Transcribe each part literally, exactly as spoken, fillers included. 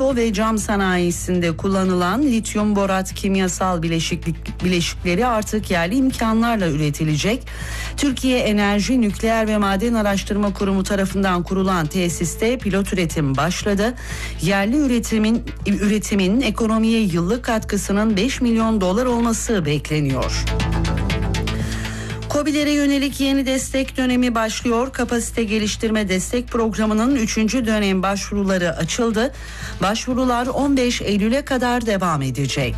çimento ve cam sanayisinde kullanılan lityum borat kimyasal bileşiklik, bileşikleri artık yerli imkanlarla üretilecek. Türkiye Enerji, Nükleer ve Maden Araştırma Kurumu tarafından kurulan tesiste pilot üretim başladı. Yerli üretimin üretimin ekonomiye yıllık katkısının beş milyon dolar olması bekleniyor. KOBİ'lere yönelik yeni destek dönemi başlıyor. Kapasite geliştirme destek programının üçüncü dönem başvuruları açıldı. Başvurular on beş Eylül'e kadar devam edecek.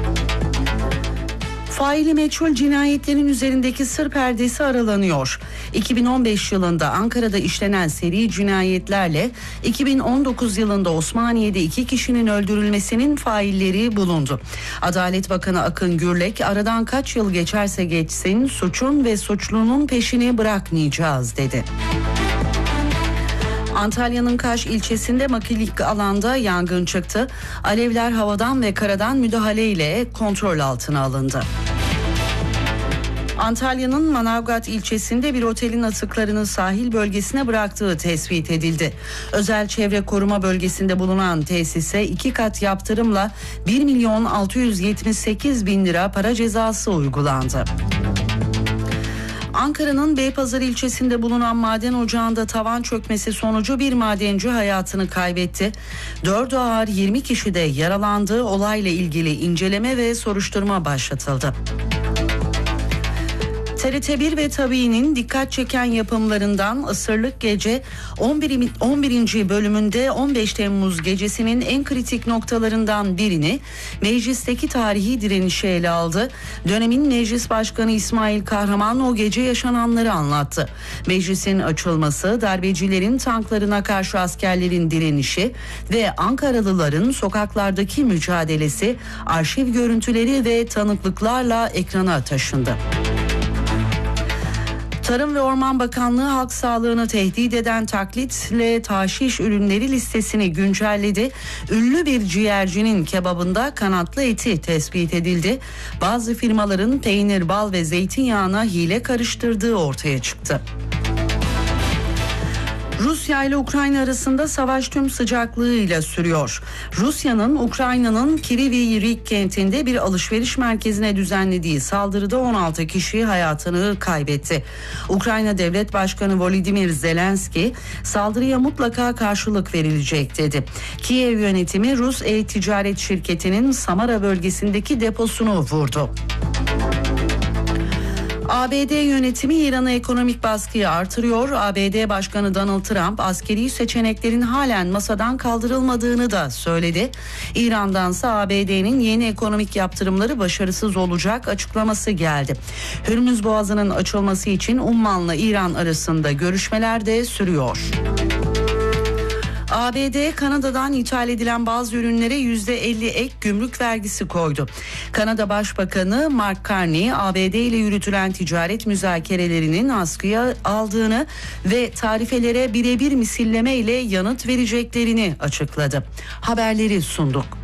Faili meçhul cinayetlerin üzerindeki sır perdesi aralanıyor. iki bin on beş yılında Ankara'da işlenen seri cinayetlerle iki bin on dokuz yılında Osmaniye'de iki kişinin öldürülmesinin failleri bulundu. Adalet Bakanı Akın Gürlek, aradan kaç yıl geçerse geçsin suçun ve suçlunun peşini bırakmayacağız dedi. Antalya'nın Kaş ilçesinde makilik alanda yangın çıktı. Alevler havadan ve karadan müdahaleyle kontrol altına alındı. Antalya'nın Manavgat ilçesinde bir otelin atıklarını sahil bölgesine bıraktığı tespit edildi. Özel çevre koruma bölgesinde bulunan tesise iki kat yaptırımla bir milyon altı yüz yetmiş sekiz bin lira para cezası uygulandı. Ankara'nın Beypazarı ilçesinde bulunan maden ocağında tavan çökmesi sonucu bir madenci hayatını kaybetti. Dördü ağır, yirmi kişi de yaralandı. Olayla ilgili inceleme ve soruşturma başlatıldı. T R T bir ve Tabii'nin dikkat çeken yapımlarından Isırlık Gece on birinci bölümünde on beş Temmuz gecesinin en kritik noktalarından birini meclisteki tarihi direnişi ele aldı. Dönemin Meclis Başkanı İsmail Kahraman o gece yaşananları anlattı. Meclisin açılması, darbecilerin tanklarına karşı askerlerin direnişi ve Ankaralıların sokaklardaki mücadelesi arşiv görüntüleri ve tanıklıklarla ekrana taşındı. Tarım ve Orman Bakanlığı halk sağlığını tehdit eden taklitle taşiş ürünleri listesini güncelledi. Ünlü bir ciğercinin kebabında kanatlı eti tespit edildi. Bazı firmaların peynir, bal ve zeytinyağına hile karıştırdığı ortaya çıktı. Rusya ile Ukrayna arasında savaş tüm sıcaklığıyla sürüyor. Rusya'nın Ukrayna'nın Kryvyi Rih kentinde bir alışveriş merkezine düzenlediği saldırıda on altı kişi hayatını kaybetti. Ukrayna Devlet Başkanı Volodymyr Zelenski saldırıya mutlaka karşılık verilecek dedi. Kiev yönetimi Rus e-ticaret şirketinin Samara bölgesindeki deposunu vurdu. A B D yönetimi İran'a ekonomik baskıyı artırıyor. A B D Başkanı Donald Trump askeri seçeneklerin halen masadan kaldırılmadığını da söyledi. İran'dansa A B D'nin yeni ekonomik yaptırımları başarısız olacak açıklaması geldi. Hürmüz Boğazı'nın açılması için Umman'la İran arasında görüşmeler de sürüyor. A B D, Kanada'dan ithal edilen bazı ürünlere yüzde elli ek gümrük vergisi koydu. Kanada Başbakanı Mark Carney, A B D ile yürütülen ticaret müzakerelerinin askıya aldığını ve tarifelere birebir misilleme ile yanıt vereceklerini açıkladı. Haberleri sunduk.